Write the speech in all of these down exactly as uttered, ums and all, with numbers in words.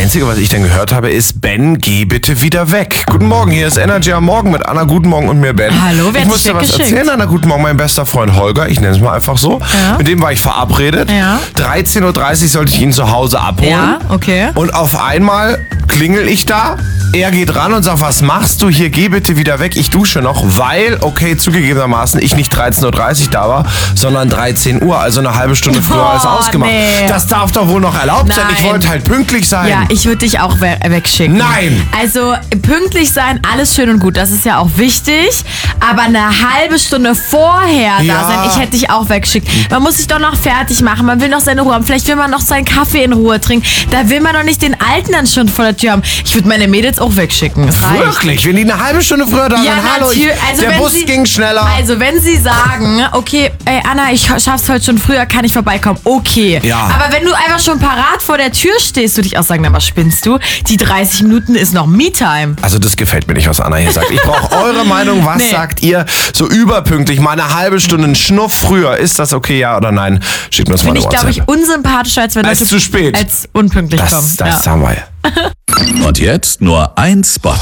Einzige, was ich dann gehört habe, ist, Ben, geh bitte wieder weg. Guten Morgen, hier ist Energy am Morgen mit Anna. Guten Morgen und mir, Ben. Hallo, wer Ich hat muss dich dir was weggeschickt? erzählen, Anna. Guten Morgen, mein bester Freund Holger. Ich nenne es mal einfach so. Ja. Mit dem war ich verabredet. Ja. dreizehn Uhr dreißig sollte ich ihn zu Hause abholen. Ja, okay. Und auf einmal klingel ich da. Er geht ran und sagt, was machst du hier? Geh bitte wieder weg. Ich dusche noch, weil, okay, zugegebenermaßen, ich nicht dreizehn Uhr dreißig da war, sondern dreizehn Uhr, also eine halbe Stunde früher Oh, als ausgemacht. nee. Das darf doch wohl noch erlaubt sein. Ich Nein. wollte halt pünktlich sein. Ja, ich würde dich auch we wegschicken. Nein. Also pünktlich sein, alles schön und gut, das ist ja auch wichtig. Aber eine halbe Stunde vorher Ja. da sein, ich hätte dich auch weggeschickt. Man muss sich doch noch fertig machen, man will noch seine Ruhe haben. Vielleicht will man noch seinen Kaffee in Ruhe trinken. Da will man doch nicht den Alten dann schon vor der Tür haben. Ich würde meine Mädels auch wegschicken. Das reicht. Wirklich? Wenn die eine halbe Stunde früher da Ja, sind, hallo, ich, natürlich. Also der wenn Bus Sie- ging schneller. Also wenn Sie sagen, okay, ey Anna, ich schaff's heute schon früher, kann ich vorbeikommen, okay. Ja. Aber wenn du einfach schon parat vor der Tür stehst, würde ich auch sagen, na was spinnst du? Die dreißig Minuten ist noch Me-Time. Also das gefällt mir nicht, was Anna hier sagt. Ich brauche eure Meinung. Was Nee. sagt ihr? So überpünktlich, mal eine halbe Stunde, einen Schnuff früher. Ist das okay, ja oder nein? Schickt mir das mal Finde eine ich, glaube ich, WhatsApp. unsympathischer, als wenn Als Leute zu spät. als unpünktlich kommen. Das, das ja. haben wir. Und jetzt nur ein Spot.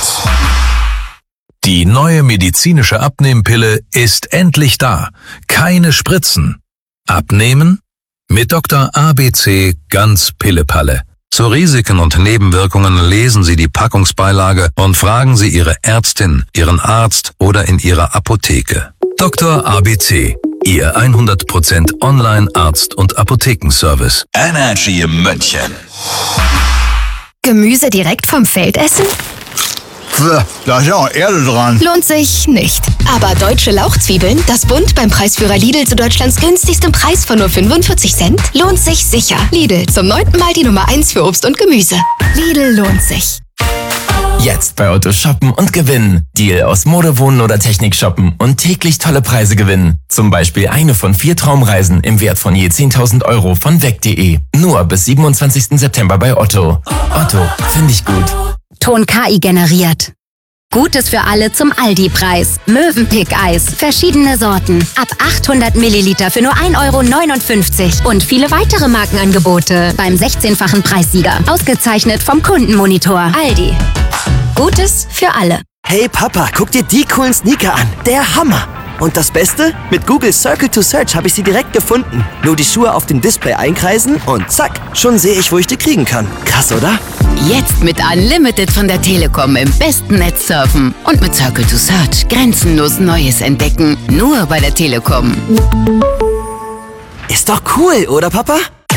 Die neue medizinische Abnehmpille ist endlich da. Keine Spritzen. Abnehmen? Mit Doktor A B C ganz Pillepalle. Zu Risiken und Nebenwirkungen lesen Sie die Packungsbeilage und fragen Sie Ihre Ärztin, Ihren Arzt oder in Ihrer Apotheke. Doktor A B C, Ihr hundert Prozent Online-Arzt- und Apothekenservice. Energy München. Gemüse direkt vom Feld essen? Da ist ja auch Erde dran. Lohnt sich nicht. Aber deutsche Lauchzwiebeln, das Bund beim Preisführer Lidl zu Deutschlands günstigstem Preis von nur fünfundvierzig Cent, lohnt sich sicher. Lidl, zum neunten Mal die Nummer eins für Obst und Gemüse. Lidl lohnt sich. Jetzt bei Otto shoppen und gewinnen. Deal aus Mode, Wohnen oder Technik shoppen und täglich tolle Preise gewinnen. Zum Beispiel eine von vier Traumreisen im Wert von je zehntausend Euro von weg punkt de. Nur bis siebenundzwanzigsten September bei Otto. Otto, finde ich gut. Ton K I generiert. Gutes für alle zum Aldi-Preis. Mövenpick-Eis. Verschiedene Sorten. Ab achthundert Milliliter für nur ein Euro neunundfünfzig. Und viele weitere Markenangebote beim sechzehnfachen Preissieger. Ausgezeichnet vom Kundenmonitor. Aldi. Gutes für alle. Hey Papa, guck dir die coolen Sneaker an. Der Hammer. Und das Beste? Mit Google Circle to Search habe ich sie direkt gefunden. Nur die Schuhe auf dem Display einkreisen und zack, schon sehe ich, wo ich die kriegen kann. Krass, oder? Jetzt mit Unlimited von der Telekom im besten Netz surfen. Und mit Circle to Search grenzenlos Neues entdecken. Nur bei der Telekom. Ist doch cool, oder Papa?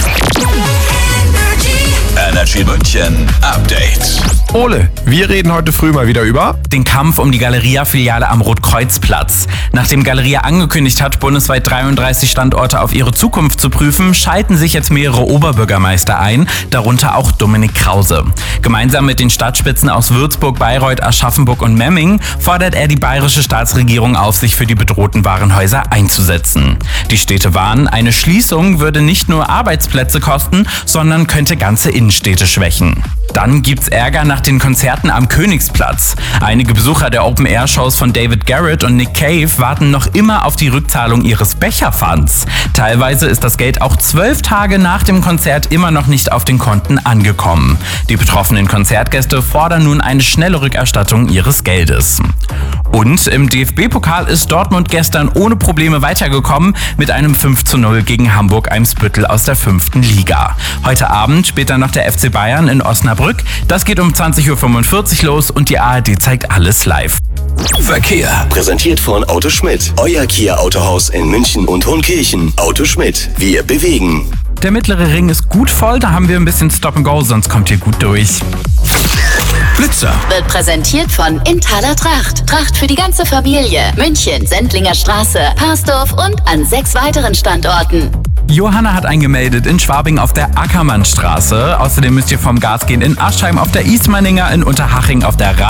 Energy München Update. Ole, wir reden heute früh mal wieder über den Kampf um die Galeria-Filiale am Rotkreuzplatz. Nachdem Galeria angekündigt hat, bundesweit dreiunddreißig Standorte auf ihre Zukunft zu prüfen, schalten sich jetzt mehrere Oberbürgermeister ein, darunter auch Dominik Krause. Gemeinsam mit den Stadtspitzen aus Würzburg, Bayreuth, Aschaffenburg und Memmingen fordert er die bayerische Staatsregierung auf, sich für die bedrohten Warenhäuser einzusetzen. Die Städte warnen, eine Schließung würde nicht nur Arbeitsplätze kosten, sondern könnte ganze Innenstädte schwächen. Dann gibt's Ärger nach den Konzerten am Königsplatz. Einige Besucher der Open-Air-Shows von David Garrett und Nick Cave warten noch immer auf die Rückzahlung ihres Becherpfands. Teilweise ist das Geld auch zwölf Tage nach dem Konzert immer noch nicht auf den Konten angekommen. Die betroffenen Konzertgäste fordern nun eine schnelle Rückerstattung ihres Geldes. Und im D F B-Pokal ist Dortmund gestern ohne Probleme weitergekommen mit einem fünf zu null gegen Hamburg-Eimsbüttel aus der fünften Liga. Heute Abend spielt dann noch der F C Bayern in Osnabrück. Das geht um zwanzig Uhr fünfundvierzig los und die A R D zeigt alles live. Verkehr. Präsentiert von Auto Schmidt. Euer Kia Autohaus in München und Hohenkirchen. Auto Schmidt. Wir bewegen. Der mittlere Ring ist gut voll, da haben wir ein bisschen Stop and Go, sonst kommt ihr gut durch. Blitzer. Wird präsentiert von Inthaler Tracht. Tracht für die ganze Familie. München, Sendlinger Straße, Parsdorf und an sechs weiteren Standorten. Johanna hat eingemeldet in Schwabing auf der Ackermannstraße. Außerdem müsst ihr vom Gas gehen in Aschheim auf der Ismaninger, in Unterhaching auf der